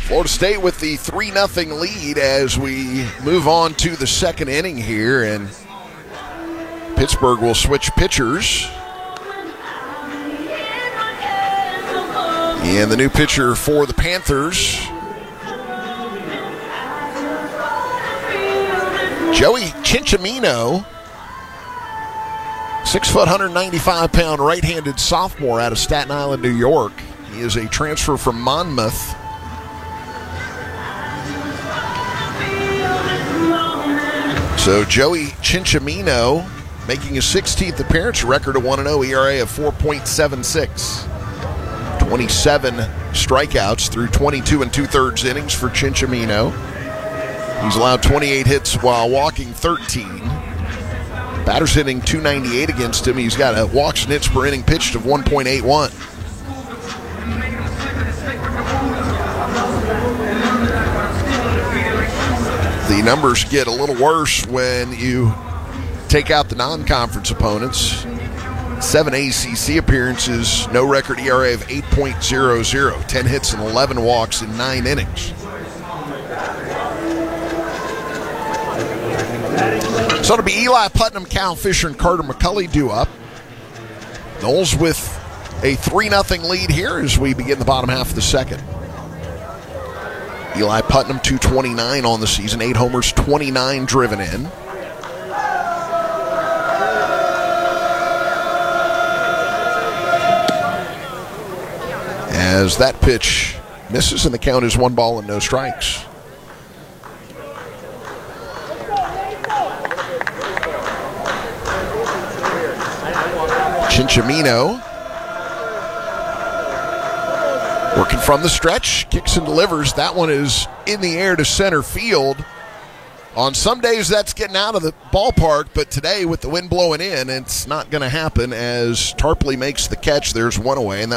Florida State with the 3-0 lead as we move on to the second inning here, and Pittsburgh will switch pitchers. And the new pitcher for the Panthers, Joey Cincimino, 6 foot, 195-pound right-handed sophomore out of Staten Island, New York. He is a transfer from Monmouth. So Joey Cincimino making his 16th appearance, record of 1-0, ERA of 4.76. 27 strikeouts through 22 2/3 innings for Cincimino. He's allowed 28 hits while walking 13. Batters hitting .298 against him. He's got a walks and hits per inning pitched of 1.81. The numbers get a little worse when you take out the non-conference opponents. 7 ACC appearances, no record ERA of 8.00, 10 hits and 11 walks in 9 innings. So it'll be Eli Putnam, Cal Fisher, and Carter McCulley due up. Noles with a 3-0 lead here as we begin the bottom half of the second. Eli Putnam, 229 on the season, 8 homers, 29 driven in. As that pitch misses and the count is 1 ball and no strikes. Cincimino working from the stretch, kicks and delivers. That one is in the air to center field. On some days that's getting out of the ballpark, but today with the wind blowing in, it's not going to happen as Tarpley makes the catch. There's one away, and that